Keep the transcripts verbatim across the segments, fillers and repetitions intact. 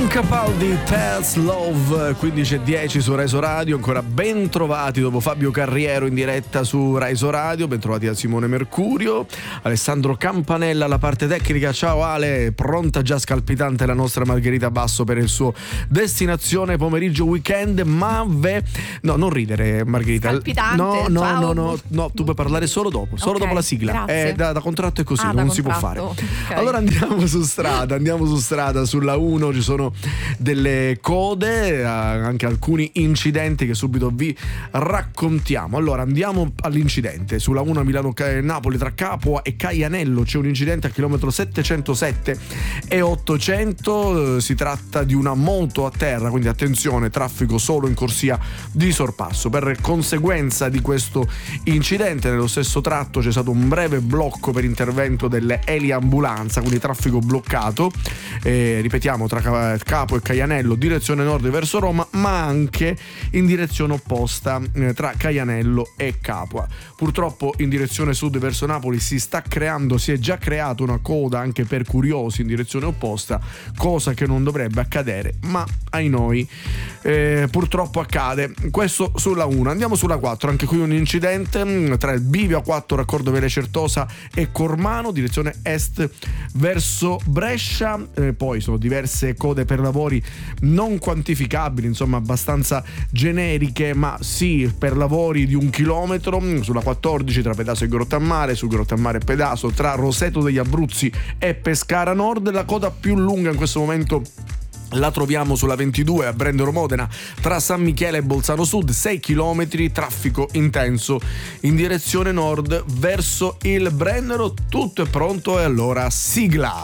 Capaldi, Pets Love, quindici e dieci su Rai So Radio. Ancora ben trovati dopo Fabio Carriero in diretta su Rai So Radio. Ben trovati a Simone Mercurio, Alessandro Campanella alla parte tecnica. Ciao Ale, pronta già scalpitante la nostra Margherita Basso per il suo Destinazione Pomeriggio Weekend. Ma ve... no, non ridere Margherita. Scalpitante, no, no, ciao. no, no, no, tu puoi parlare solo dopo, solo Okay, dopo la sigla. grazie. È da, da contratto è così, Ah, non da si può fare. contratto, ok. Allora andiamo su strada, andiamo su strada, sulla uno ci sono delle code, anche alcuni incidenti che subito vi raccontiamo. Allora andiamo all'incidente sulla uno Milano-Napoli tra Capua e Caianello. C'è un incidente a chilometro settecentosette e ottocento, si tratta di una moto a terra, quindi attenzione, traffico solo in corsia di sorpasso. Per conseguenza di questo incidente nello stesso tratto c'è stato un breve blocco per intervento delle eliambulanza, quindi traffico bloccato, eh, ripetiamo, tra Capo e Caianello direzione nord verso Roma, ma anche in direzione opposta eh, tra Caianello e Capua. Purtroppo in direzione sud verso Napoli si sta creando, si è già creata una coda anche per curiosi in direzione opposta, cosa che non dovrebbe accadere, ma ai noi eh, purtroppo accade. Questo sulla uno. Andiamo sulla quattro, anche qui un incidente mh, tra il bivio A quattro raccordo Vele Certosa e Cormano direzione est verso Brescia, eh, poi sono diverse code per lavori non quantificabili, insomma abbastanza generiche, ma sì, per lavori di un chilometro sulla quattordici tra Pedaso e Grottammare, su Grottammare e Pedaso, tra Roseto degli Abruzzi e Pescara Nord. La coda più lunga in questo momento la troviamo sulla ventidue a Brendero Modena tra San Michele e Bolzano Sud, sei chilometri, traffico intenso in direzione nord verso il Brennero. Tutto è pronto e allora sigla.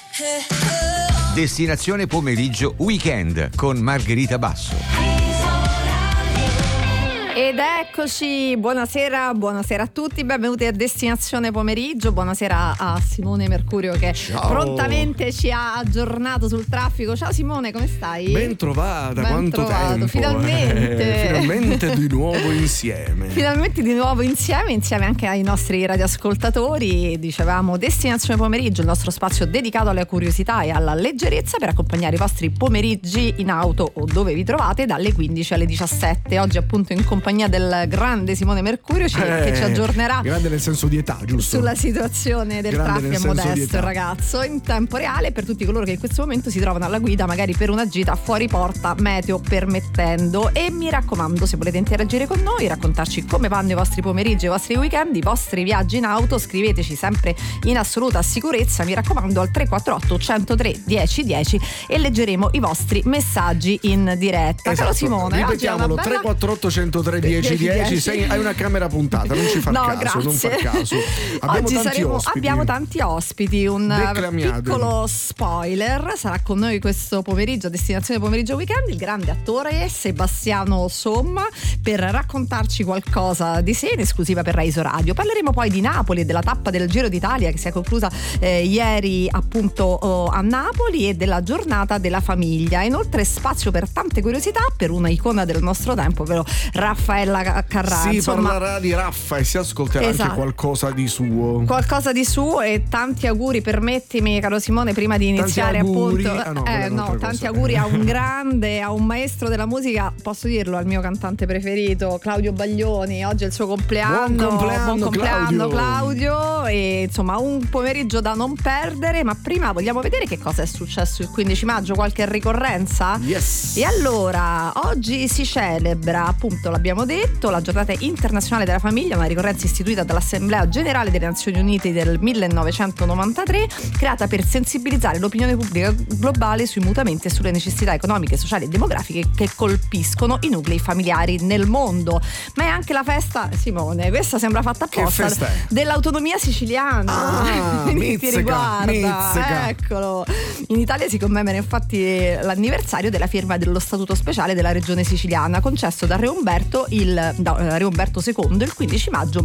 Destinazione Pomeriggio Weekend con Margherita Basso. Ed eccoci, buonasera, buonasera a tutti, benvenuti a Destinazione Pomeriggio, buonasera a Simone Mercurio che Ciao. prontamente ci ha aggiornato sul traffico. Ciao Simone, come stai? Ben trovata, Ben quanto trovato, tempo. finalmente. Eh, finalmente di nuovo insieme. Finalmente di nuovo insieme, insieme anche ai nostri radioascoltatori. Dicevamo Destinazione Pomeriggio, il nostro spazio dedicato alle curiosità e alla leggerezza per accompagnare i vostri pomeriggi in auto o dove vi trovate dalle quindici alle diciassette. Oggi appunto in compagnia del grande Simone Mercurio ci, Eh, che ci aggiornerà grande nel senso di età, giusto? sulla situazione del Grande traffico. nel È senso di modesto età. il ragazzo in tempo reale per tutti coloro che in questo momento si trovano alla guida magari per una gita fuori porta, meteo permettendo. E mi raccomando, se volete interagire con noi, raccontarci come vanno i vostri pomeriggi, i vostri weekend, i vostri viaggi in auto, scriveteci sempre in assoluta sicurezza, mi raccomando, al tre quattro otto uno zero tre uno zero uno zero e leggeremo i vostri messaggi in diretta. Esatto. Caro Simone, ripetiamolo, oggi è una bella... tre quattro otto uno zero tre uno zero uno zero. Sei, hai una camera puntata, non ci far no, caso, grazie. non far caso. Abbiamo Oggi tanti saremo, ospiti. abbiamo tanti ospiti, un Declamiate. piccolo spoiler, sarà con noi questo pomeriggio, Destinazione Pomeriggio Weekend, il grande attore Sebastiano Somma per raccontarci qualcosa di sé in esclusiva per Rai So Radio. Parleremo poi di Napoli e della tappa del Giro d'Italia che si è conclusa eh, ieri appunto oh, a Napoli e della giornata della famiglia. Inoltre spazio per tante curiosità per una icona del nostro tempo, ovvero Raffaella Carrà. Si Insomma, parlerà di Raffa e si ascolterà esatto. anche qualcosa di suo. Qualcosa di suo e tanti auguri, permettimi caro Simone prima di iniziare Tanti auguri. appunto Ah, no, eh, quella è no, un'altra tanti cosa. auguri a un grande, a un maestro della musica, posso dirlo, al mio cantante preferito Claudio Baglioni. Oggi è il suo compleanno. Buon compleanno, Buon compleanno Claudio. Claudio. E insomma un pomeriggio da non perdere, ma prima vogliamo vedere che cosa è successo il quindici maggio, qualche ricorrenza? Yes. E allora, oggi si celebra, appunto l'abbiamo detto, la giornata internazionale della famiglia, una ricorrenza istituita dall'Assemblea Generale delle Nazioni Unite del millenovecentonovantatré, creata per sensibilizzare l'opinione pubblica globale sui mutamenti e sulle necessità economiche, sociali e demografiche che colpiscono i nuclei familiari nel mondo. Ma è anche la festa, Simone, questa sembra fatta apposta, Che festa è? dell'autonomia siciliana. Ah, Quindi ti mizzica, riguarda, mizzica. eccolo. In Italia si commemora infatti l'anniversario della firma dello Statuto Speciale della Regione Siciliana, concesso da Re Umberto, il, da Re Umberto secondo il quindici maggio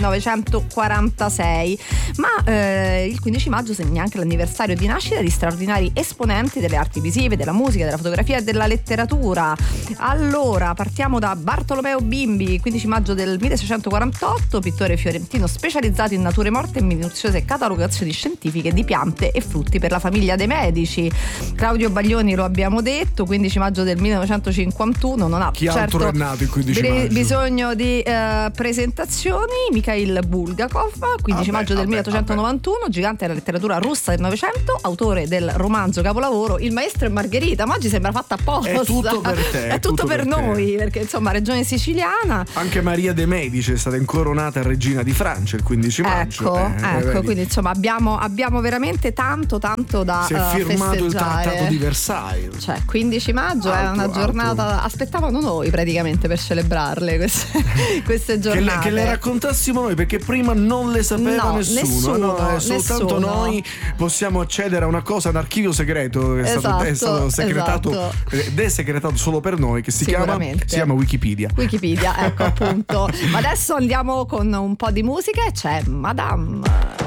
millenovecentoquarantasei. Ma eh, il quindici maggio segna anche l'anniversario di nascita di straordinari esponenti delle arti visive, della musica, della fotografia e della letteratura. Allora, partiamo da Bartolomeo Bimbi, quindici maggio del milleseicentoquarantotto, pittore fiorentino specializzato in nature morte e minuziose catalogazioni scientifiche di piante e frutti per la famiglia dei meli. sedici. Claudio Baglioni lo abbiamo detto, quindici maggio del millenovecentocinquantuno, non ha Chi certo altro è nato il quindici bri- maggio? bisogno di eh, presentazioni. Mikhail Bulgakov, quindici Vabbè, maggio del vabbè, milleottocentonovantuno, gigante della letteratura russa del Novecento, autore del romanzo capolavoro Il maestro e Margherita. Ma oggi sembra fatta apposta. È tutto per te, È tutto, tutto per, per te. noi, perché insomma regione siciliana. Anche Maria de' Medici è stata incoronata regina di Francia il quindici maggio. Ecco, eh, ecco, vedi. quindi insomma abbiamo, abbiamo veramente tanto tanto da Si è eh, firmato il festeggiare. trattato di Versailles. Cioè, quindici maggio è Altro, una giornata. altro. Aspettavano noi praticamente per celebrarle queste, queste Che giornate. le, che le raccontassimo noi, perché prima non le sapeva No, nessuno, nessuno, no? Eh, soltanto nessuno. noi possiamo accedere a una cosa, un archivio segreto che è stato, è Esatto, stato segretato, esatto. eh, desecretato solo per noi, che si chiama, Sicuramente. si chiama Wikipedia. Wikipedia, ecco appunto. Ma adesso andiamo con un po' di musica e c'è Madame.